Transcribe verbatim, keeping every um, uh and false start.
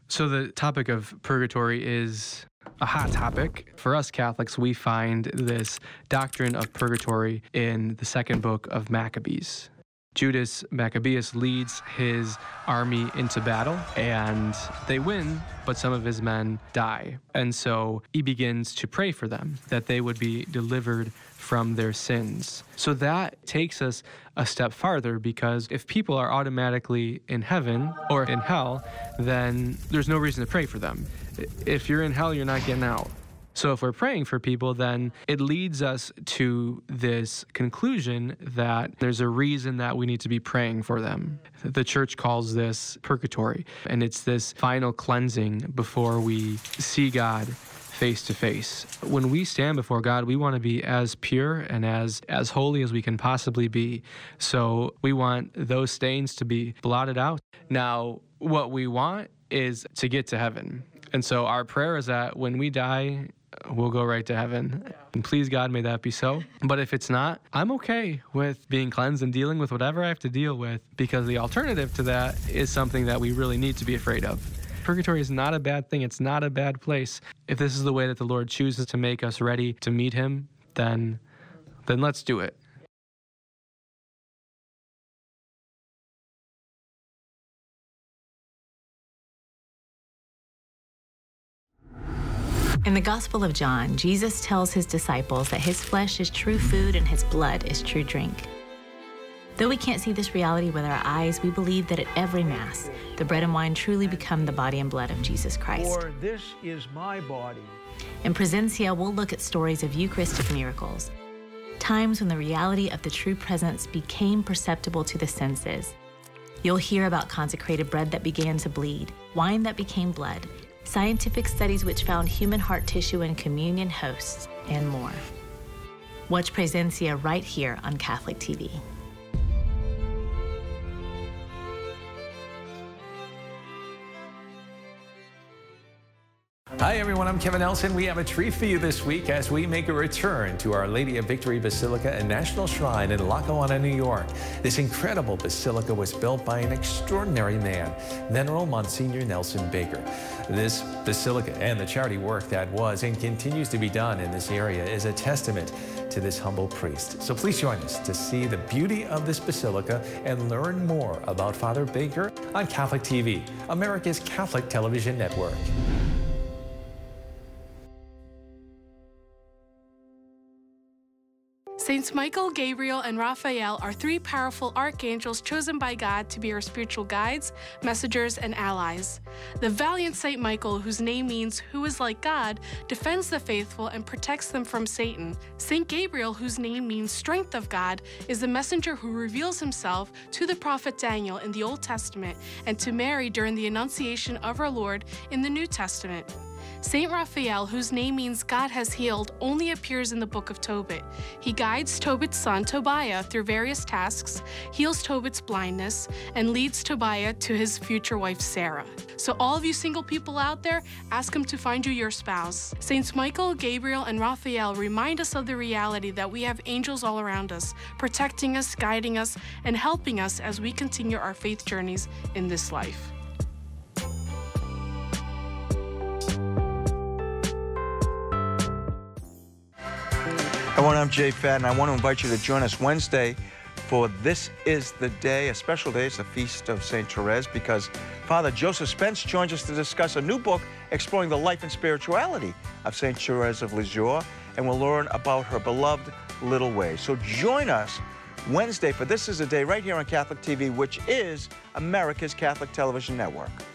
So the topic of purgatory is a hot topic. For us Catholics, we find this doctrine of purgatory in the second book of Maccabees. Judas Maccabeus leads his army into battle, and they win, but some of his men die. And so he begins to pray for them, that they would be delivered from their sins. So that takes us a step farther, because if people are automatically in heaven or in hell, then there's no reason to pray for them. If you're in hell, you're not getting out. So if we're praying for people, then it leads us to this conclusion that there's a reason that we need to be praying for them. The church calls this purgatory, and it's this final cleansing before we see God face to face. When we stand before God, we want to be as pure and as, as holy as we can possibly be. So we want those stains to be blotted out. Now, what we want is to get to heaven. And so our prayer is that when we die, we'll go right to heaven. And please, God, may that be so. But if it's not, I'm okay with being cleansed and dealing with whatever I have to deal with, because the alternative to that is something that we really need to be afraid of. Purgatory is not a bad thing. It's not a bad place. If this is the way that the Lord chooses to make us ready to meet him, then, then let's do it. In the Gospel of John, Jesus tells his disciples that his flesh is true food and his blood is true drink. Though we can't see this reality with our eyes, we believe that at every Mass, the bread and wine truly become the body and blood of Jesus Christ. For this is my body. In Presencia, we'll look at stories of Eucharistic miracles, times when the reality of the true presence became perceptible to the senses. You'll hear about consecrated bread that began to bleed, wine that became blood, scientific studies which found human heart tissue in communion hosts, and more. Watch Presencia right here on Catholic T V. Hi everyone, I'm Kevin Nelson. We have a treat for you this week as we make a return to Our Lady of Victory Basilica and National Shrine in Lackawanna, New York. This incredible basilica was built by an extraordinary man, Venerable Monsignor Nelson Baker. This basilica and the charity work that was and continues to be done in this area is a testament to this humble priest. So please join us to see the beauty of this basilica and learn more about Father Baker on Catholic T V, America's Catholic television network. Saints Michael, Gabriel, and Raphael are three powerful archangels chosen by God to be our spiritual guides, messengers, and allies. The valiant Saint Michael, whose name means "who is like God," defends the faithful and protects them from Satan. Saint Gabriel, whose name means "strength of God," is the messenger who reveals himself to the prophet Daniel in the Old Testament and to Mary during the Annunciation of our Lord in the New Testament. Saint Raphael, whose name means God has healed, only appears in the book of Tobit. He guides Tobit's son Tobiah through various tasks, heals Tobit's blindness, and leads Tobiah to his future wife Sarah. So all of you single people out there, ask him to find you your spouse. Saints Michael, Gabriel, and Raphael remind us of the reality that we have angels all around us, protecting us, guiding us, and helping us as we continue our faith journeys in this life. Everyone, I'm Jay Fadden. I want to invite you to join us Wednesday for This Is the Day, a special day. It's the Feast of Saint Therese, because Father Joseph Spence joins us to discuss a new book exploring the life and spirituality of Saint Therese of Lisieux, and we'll learn about her beloved little ways. So join us Wednesday for This Is the Day right here on Catholic T V, which is America's Catholic television network.